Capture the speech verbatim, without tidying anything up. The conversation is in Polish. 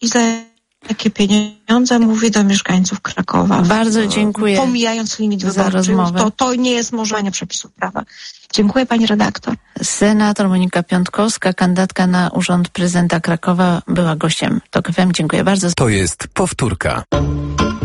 i za jakie pieniądze, mówi do mieszkańców Krakowa. Bardzo dziękuję. Pomijając limit za wyborczy, rozmowę. to, to nie jest możenie przepisów prawa. Dziękuję pani redaktor. Senator Monika Piątkowska, kandydatka na urząd prezydenta Krakowa, była gościem TOK F M. Dziękuję bardzo. To jest powtórka.